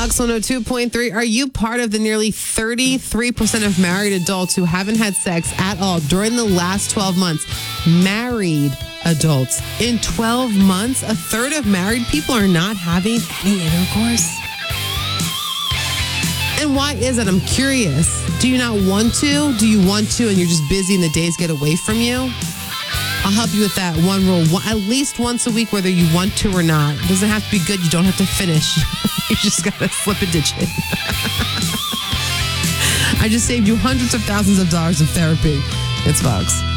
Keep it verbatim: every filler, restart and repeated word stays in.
Fox one oh two point three. Are you part of the nearly thirty-three percent of married adults who haven't had sex at all during the last twelve months? Married adults. In twelve months, a third of married people are not having any intercourse. And why is it? I'm curious. Do you not want to? Do you want to and you're just busy and the days get away from you? I'll help you with that one rule. One, at least once a week, whether you want to or not. It doesn't have to be good. You don't have to finish. You just got to slip a digit. I just saved you hundreds of thousands of dollars of therapy. It's Fox.